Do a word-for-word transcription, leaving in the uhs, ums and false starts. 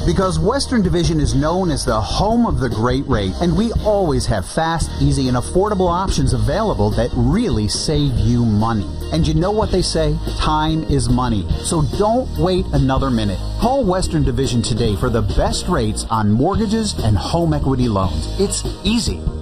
Because Western Division is known as the home of the great rate, and we always have fast, easy, and affordable options available that really save you money. And you know what they say? Time is money. So don't wait another minute. Call Western Division today for the best rates on mortgages and home equity loans. It's easy.